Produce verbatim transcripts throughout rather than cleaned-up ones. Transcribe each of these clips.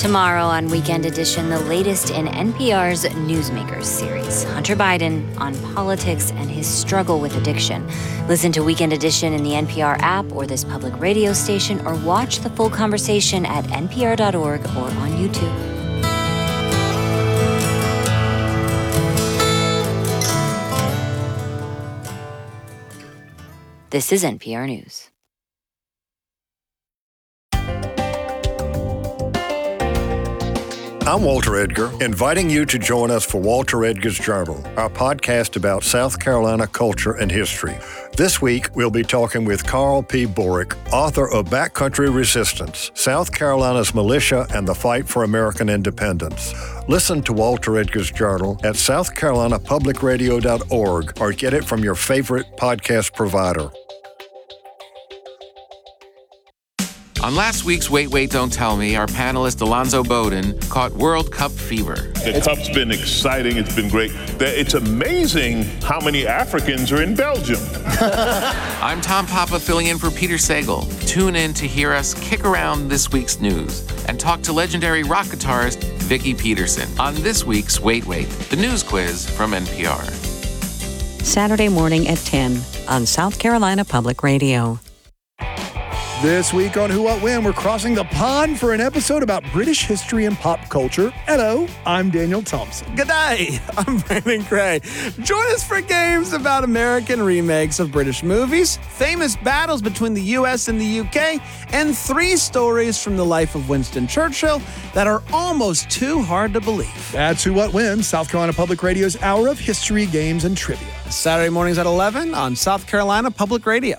Tomorrow on Weekend Edition, the latest in N P R's Newsmakers series, Hunter Biden on politics and his struggle with addiction. Listen to Weekend Edition in the N P R app or this public radio station, or watch the full conversation at N P R dot org or on YouTube. This is N P R News. I'm Walter Edgar, inviting you to join us for Walter Edgar's Journal, our podcast about South Carolina culture and history. This week, we'll be talking with Carl P. Borick, author of Backcountry Resistance, South Carolina's Militia and the Fight for American Independence. Listen to Walter Edgar's Journal at south carolina public radio dot org or get it from your favorite podcast provider. On last week's Wait, Wait, Don't Tell Me, our panelist Alonzo Bowden caught World Cup fever. The Cup's been exciting. It's been great. It's amazing how many Africans are in Belgium. I'm Tom Papa filling in for Peter Sagal. Tune in to hear us kick around this week's news and talk to legendary rock guitarist Vicki Peterson on this week's Wait, Wait, the news quiz from N P R. Saturday morning at ten on South Carolina Public Radio. This week on Who, What, When, we're crossing the pond for an episode about British history and pop culture. Hello, I'm Daniel Thompson. Good day, I'm Brandon Gray. Join us for games about American remakes of British movies, famous battles between the U S and the U K, and three stories from the life of Winston Churchill that are almost too hard to believe. That's Who, What, When, South Carolina Public Radio's hour of history, games, and trivia. Saturday mornings at eleven on South Carolina Public Radio.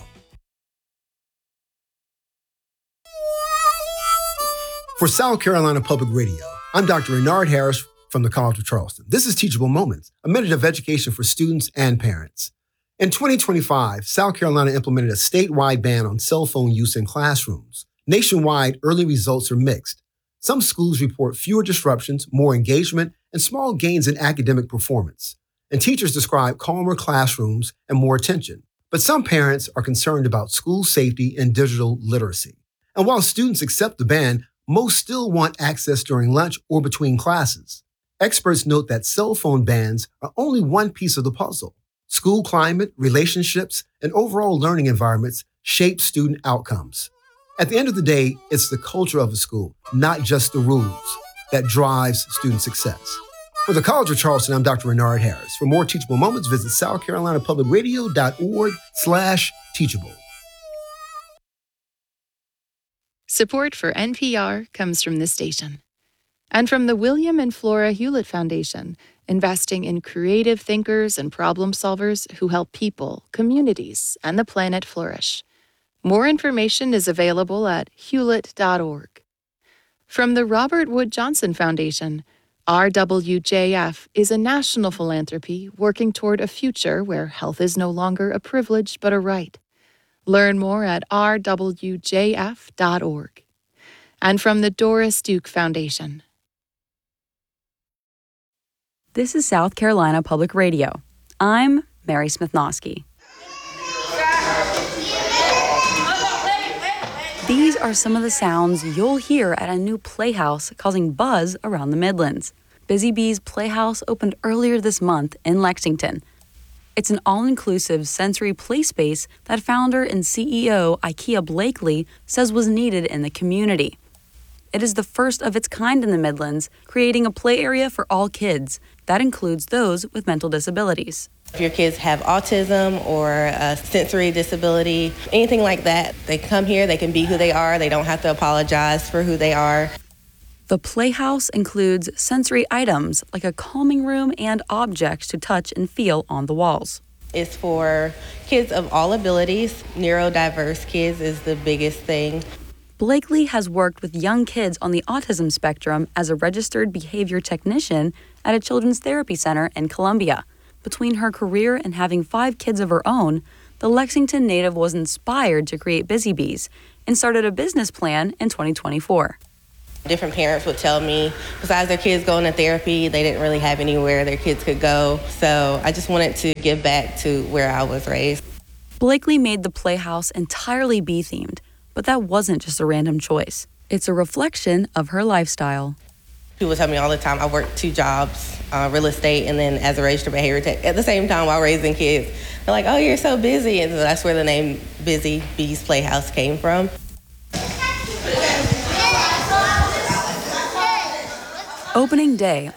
For South Carolina Public Radio, I'm Doctor Renard Harris from the College of Charleston. This is Teachable Moments, a minute of education for students and parents. In twenty twenty-five, South Carolina implemented a statewide ban on cell phone use in classrooms. Nationwide, early results are mixed. Some schools report fewer disruptions, more engagement, and small gains in academic performance. And teachers describe calmer classrooms and more attention. But some parents are concerned about school safety and digital literacy. And while students accept the ban, most still want access during lunch or between classes. Experts note that cell phone bans are only one piece of the puzzle. School climate, relationships, and overall learning environments shape student outcomes. At the end of the day, it's the culture of the school, not just the rules, that drives student success. For the College of Charleston, I'm Doctor Renard Harris. For more Teachable Moments, visit south carolina public radio dot org slash teachable. Support for N P R comes from this station and from the William and Flora Hewlett Foundation, investing in creative thinkers and problem solvers who help people, communities, and the planet flourish. More information is available at hewlett dot org. From the Robert Wood Johnson Foundation, R W J F is a national philanthropy working toward a future where health is no longer a privilege but a right. Learn more at r w j f dot org. And from the Doris Duke Foundation. This is South Carolina Public Radio. I'm Mary Smith-Nosky. These are some of the sounds you'll hear at a new playhouse causing buzz around the Midlands. Busy Bees Playhouse opened earlier this month in Lexington. It's an all-inclusive sensory play space that founder and C E O Ikea Blakely says was needed in the community. It is the first of its kind in the Midlands, creating a play area for all kids. That includes those with mental disabilities. If your kids have autism or a sensory disability, anything like that, they come here, they can be who they are, they don't have to apologize for who they are. The Playhouse includes sensory items like a calming room and objects to touch and feel on the walls. It's for kids of all abilities. Neurodiverse kids is the biggest thing. Blakely has worked with young kids on the autism spectrum as a registered behavior technician at a children's therapy center in Columbia. Between her career and having five kids of her own, the Lexington native was inspired to create Busy Bees and started a business plan in twenty twenty-four. Different parents would tell me, besides their kids going to therapy, they didn't really have anywhere their kids could go. So I just wanted to give back to where I was raised. Blakely made the Playhouse entirely bee-themed, but that wasn't just a random choice. It's a reflection of her lifestyle. People tell me all the time I work two jobs, uh, real estate and then as a registered behavior tech at the same time while raising kids. They're like, oh, you're so busy. And so that's where the name Busy Bees Playhouse came from. Opening day